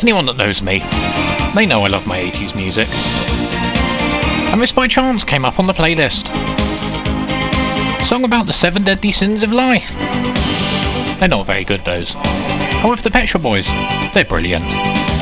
Anyone that knows me, they know I love my 80s music. And this by chance came up on the playlist. Song about the 7 deadly sins of life. They're not very good, those. And with the Pet Shop Boys, they're brilliant.